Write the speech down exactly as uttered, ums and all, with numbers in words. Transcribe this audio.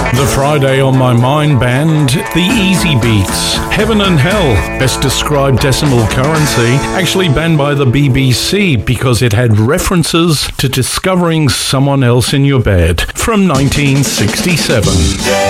The Friday on My Mind band, The Easy Beats, Heaven and Hell, best described decimal currency, actually banned by the B B C because it had references to discovering someone else in your bed, from nineteen sixty-seven.